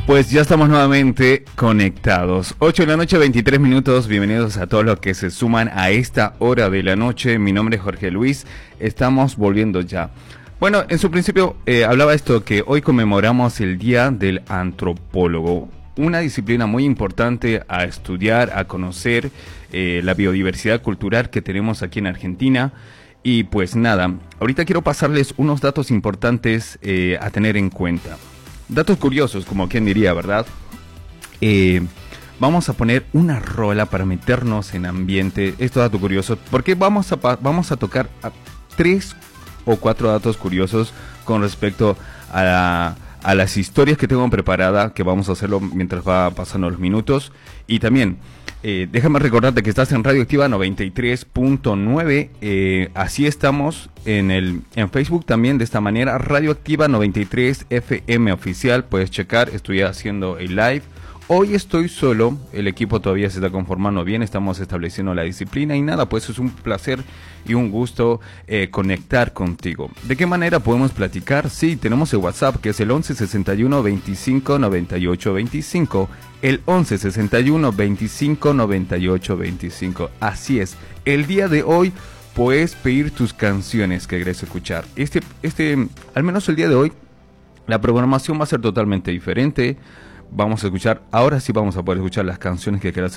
Pues ya estamos nuevamente conectados. 8 de la noche, 23 minutos. Bienvenidos a todos los que se suman a esta hora de la noche. Mi nombre es Jorge Luis. Estamos volviendo ya. Bueno, en su principio hablaba esto que hoy conmemoramos el Día del Antropólogo. Una disciplina muy importante a estudiar, a conocer la biodiversidad cultural que tenemos aquí en Argentina. Y pues nada, ahorita quiero pasarles unos datos importantes a tener en cuenta. Datos curiosos, como quien diría, ¿verdad? Vamos a poner una rola para meternos en ambiente. Esto dato curioso, porque vamos a tocar 3 o 4 datos curiosos con respecto a las historias que tengo preparada, que vamos a hacerlo mientras va pasando los minutos. Y también, déjame recordarte que estás en Radio Activa 93.9, así estamos en Facebook también de esta manera, Radio Activa 93 FM oficial, puedes checar, estoy haciendo el live. Hoy estoy solo, el equipo todavía se está conformando bien, estamos estableciendo la disciplina y nada, pues es un placer y un gusto conectar contigo. ¿De qué manera podemos platicar? Sí, tenemos el WhatsApp que es el 11 61 25 98 25, el 11 61 25 98 25. Así es, el día de hoy puedes pedir tus canciones que querés escuchar. Al menos el día de hoy, la programación va a ser totalmente diferente. Vamos a escuchar, ahora sí vamos a poder escuchar las canciones que quieras